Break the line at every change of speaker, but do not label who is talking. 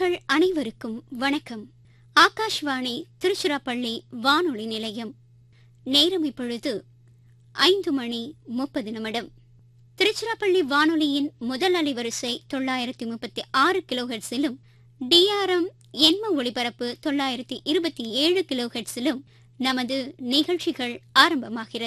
நேயர்கள் அனைவருக்கும் வணக்கம். ஆகாஷ்வாணி திருச்சிராப்பள்ளி வானொலி நிலையம். நேரம் இப்பொழுது 5:30. திருச்சிராப்பள்ளி வானொலியின் முதல் அலைவரிசை 936 கிலோஹெர்ட்ஸிலும் டிஆர்எம் எண்ம ஒளிபரப்பு 927 கிலோஹெர்ட்ஸிலும் நமது நிகழ்ச்சிகள் ஆரம்பமாகிறது.